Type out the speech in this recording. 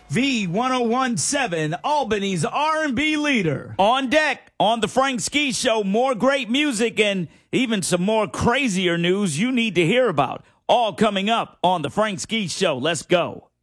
V1017, Albany's R&B leader. On deck, on the Frank Ski Show, more great music and even some more crazier news you need to hear about. All coming up on the Frank Ski Show. Let's go.